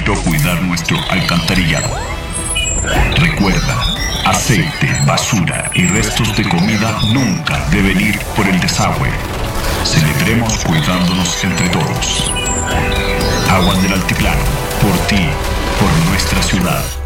ejemplo cuidar nuestro alcantarillado. Recuerda, aceite, basura y restos de comida nunca deben ir por el desagüe. Celebremos cuidándonos entre todos. Aguas del Altiplano, por ti, por nuestra ciudad.